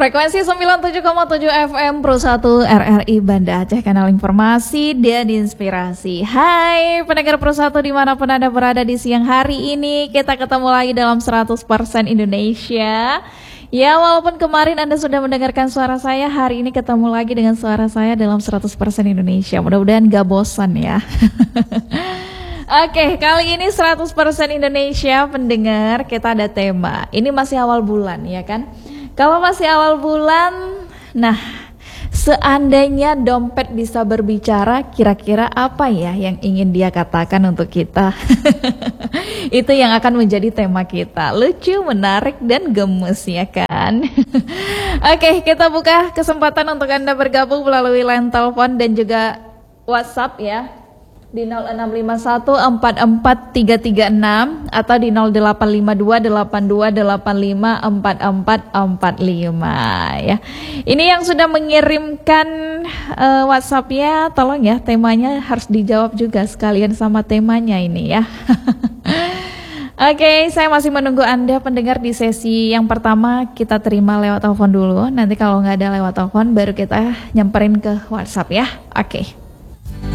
Frekuensi 97,7 FM Pro 1 RRI Banda Aceh, kanal informasi dan inspirasi. Hai pendengar Pro 1 dimanapun Anda berada di siang hari ini, kita ketemu lagi dalam 100% Indonesia. Ya, walaupun kemarin Anda sudah mendengarkan suara saya, hari ini ketemu lagi dengan suara saya dalam 100% Indonesia. Mudah-mudahan gak bosan ya. Oke, kali ini 100% Indonesia pendengar, kita ada tema. Ini masih awal bulan ya kan? Kalau masih awal bulan, nah seandainya dompet bisa berbicara, kira-kira apa ya yang ingin dia katakan untuk kita? Itu yang akan menjadi tema kita. Lucu, menarik, dan gemes ya kan? Oke, kita buka kesempatan untuk Anda bergabung melalui line telepon dan juga WhatsApp ya. Di 0651443336 atau di 085282854445 ya. Ini yang sudah mengirimkan WhatsApp-nya, tolong ya temanya harus dijawab juga sekalian sama temanya ini ya. Oke, saya masih menunggu Anda pendengar di sesi yang pertama. Kita terima lewat telepon dulu. Nanti kalau nggak ada lewat telepon baru kita nyamperin ke WhatsApp ya. Oke.